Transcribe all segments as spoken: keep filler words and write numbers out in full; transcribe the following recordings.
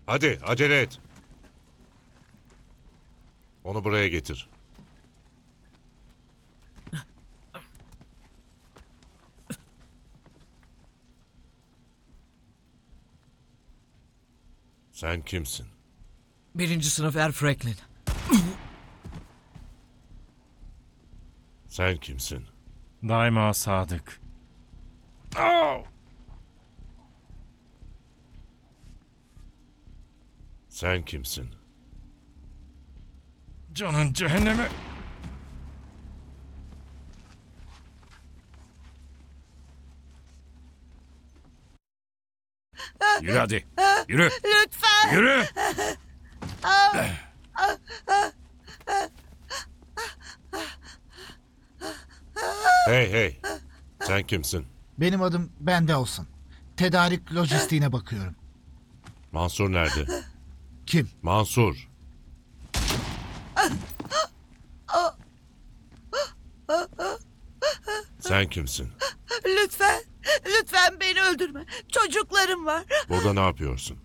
Hadi acele et. Onu buraya getir. Sen kimsin? Birinci sınıf Er Franklin. Sen kimsin? Daima sadık. Sen kimsin? Canın cehenneme. Yürü hadi. Yürü. Lütfen. Yürü. Hey hey. Sen kimsin? Benim adım bende olsun. Tedarik lojistiğine bakıyorum. Mansur nerede? Kim? Mansur. Sen kimsin? Lütfen. Lütfen beni öldürme. Çocuklarım var. Burada ne yapıyorsun?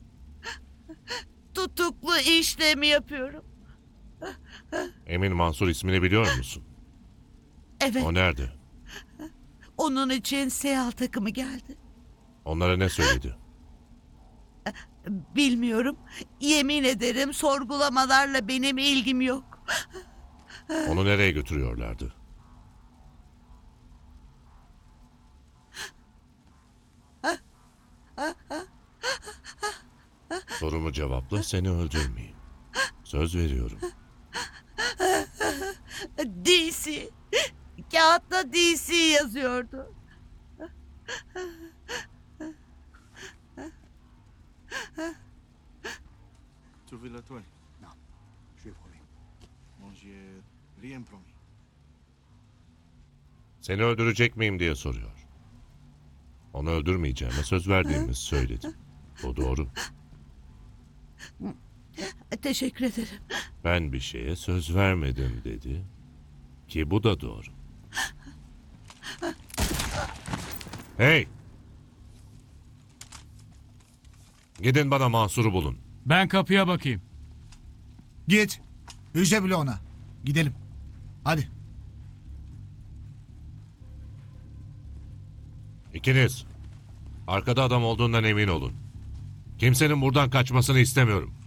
Tutuklu işlemi yapıyorum. Emin Mansur ismini biliyor musun? Evet. O nerede? Onun için seyal takımı geldi. Onlara ne söyledi? Bilmiyorum. Yemin ederim sorgulamalarla benim ilgim yok. Onu nereye götürüyorlardı? Sorumu cevapla, seni öldürmeyeyim. Söz veriyorum. D C. Kağıtta D C yazıyordu. Trouvé la toile. Non, je lui ai promis. Bon, j'ai rien promis. Seni öldürecek miyim diye soruyor. Onu öldürmeyeceğime söz verdiğimi söyledim. Bu doğru. Teşekkür ederim. Ben bir şeye söz vermedim dedi. Ki bu da doğru. Hey! Gidin bana Mansur'u bulun. Ben kapıya bakayım. Git. Hücre bile ona. Gidelim. Hadi. İkiniz. Arkada adam olduğundan emin olun. Kimsenin buradan kaçmasını istemiyorum.